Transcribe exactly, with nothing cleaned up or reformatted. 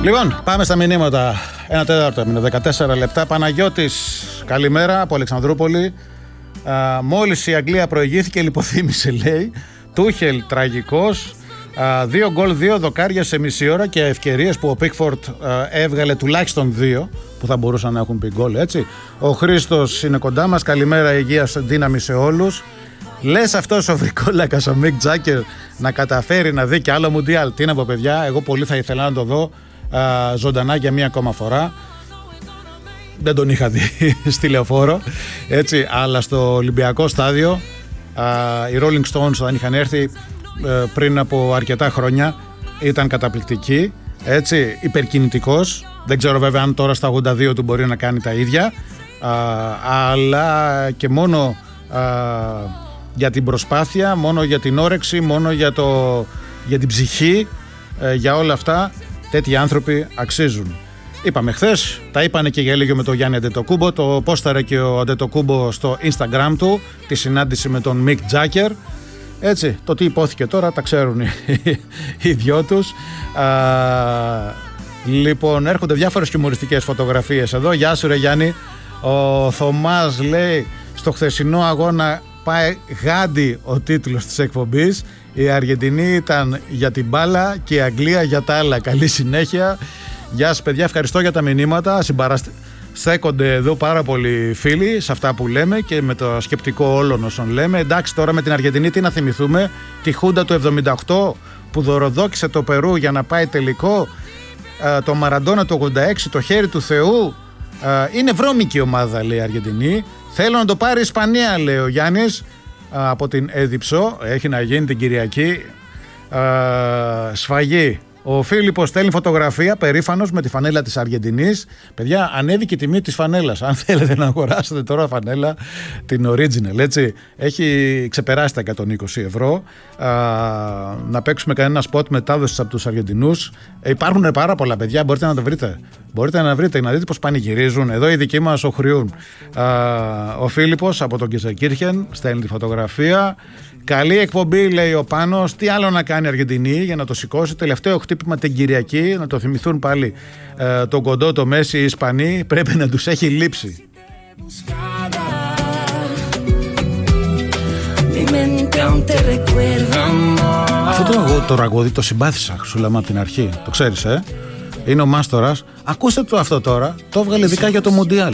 Λοιπόν, πάμε στα μηνύματα. Ένα τέταρτο έμεινε, δεκατέσσερα λεπτά. Παναγιώτης, καλημέρα από Αλεξανδρούπολη. Α, μόλις η Αγγλία προηγήθηκε, λιποθύμησε, λέει. Τούχελ, τραγικός. Α, δύο γκολ, δύο δοκάρια σε μισή ώρα και ευκαιρίες που ο Πίκφορντ έβγαλε τουλάχιστον δύο που θα μπορούσαν να έχουν πει γκολ, έτσι. Ο Χρήστος είναι κοντά μας. Καλημέρα, υγεία, δύναμη σε όλους. Λες αυτός ο βρικόλακας, ο Μικ Τζάκερ, να καταφέρει να δει και άλλο Μουντιάλ? Τι να πω, παιδιά, εγώ πολύ θα ήθελα να το δω α, ζωντανά για μία ακόμα φορά. Δεν τον είχα δει στη Λεωφόρο, έτσι, αλλά στο Ολυμπιακό στάδιο α, οι Rolling Stones όταν είχαν έρθει ε, πριν από αρκετά χρόνια ήταν καταπληκτικοί, έτσι, υπερκινητικός. Δεν ξέρω βέβαια αν τώρα στα ογδόντα δύο του μπορεί να κάνει τα ίδια, α, αλλά και μόνο α, για την προσπάθεια, μόνο για την όρεξη, μόνο για, το, για την ψυχή, ε, για όλα αυτά τέτοιοι άνθρωποι αξίζουν. Είπαμε χθες, τα είπανε και για λίγο με τον Γιάννη Αντετοκούμπο, το πόσταρε και ο Αντετοκούμπο στο Instagram του, τη συνάντηση με τον Μικ Τζάκερ. Έτσι, το τι υπόθηκε τώρα τα ξέρουν οι, οι δυο τους. Α, λοιπόν, έρχονται διάφορες χιουμοριστικές φωτογραφίες εδώ. Γεια σου ρε Γιάννη. Ο Θωμάς λέει, στο χθεσινό αγώνα πάει γάντι ο τίτλος της εκπομπής. Η Αργεντινή ήταν για την μπάλα και η Αγγλία για τα άλλα. Καλή συνέχεια. Γεια σας παιδιά, ευχαριστώ για τα μηνύματα. Συμπαραστέκονται εδώ πάρα πολλοί φίλοι σε αυτά που λέμε και με το σκεπτικό όλων όσων λέμε. Εντάξει, τώρα με την Αργεντινή τι να θυμηθούμε? Τη Χούντα του εβδομήντα οκτώ που δωροδόκησε το Περού για να πάει τελικό. Το Μαραντόνα του ογδόντα έξι, το χέρι του Θεού. Είναι βρώμικη ομάδα, λέει η Αργεντινή. Θέλω να το πάρει η Ισπανία, λέει ο Γιάννης από την Έδιψο. Έχει να γίνει την Κυριακή. Σφαγή. Ο Φίλιππος στέλνει φωτογραφία περήφανος με τη φανέλα της Αργεντινής. Παιδιά, ανέβηκε η τιμή της φανέλας. Αν θέλετε να αγοράσετε τώρα φανέλα, την original, έτσι, έχει ξεπεράσει τα εκατόν είκοσι ευρώ. Α, να παίξουμε κανένα σποτ μετάδοσης από τους Αργεντινούς. Ε, υπάρχουν πάρα πολλά, παιδιά, μπορείτε να τα βρείτε. Μπορείτε να βρείτε, να δείτε πως πανηγυρίζουν. Εδώ οι δικοί μας οχριούν. Α, ο Φίλιππος από τον Κιζεκίρχεν στέλνει τη φωτογραφία. Καλή εκπομπή, λέει ο Πάνος. Τι άλλο να κάνει η Αργεντινή για να το σηκώσει? Τελευταίο χτύπημα την Κυριακή. Να το θυμηθούν πάλι ε, τον κοντό, το Μέση, οι Ισπανοί. Πρέπει να τους έχει λείψει. Αυτό το, το ραγούδι το συμπάθησα, Χρυσούλαμα, από την αρχή. Το ξέρεις, ε? Είναι ο Μάστορας. Ακούστε το αυτό τώρα. Το έβγαλε ειδικά για το Μουντιάλ.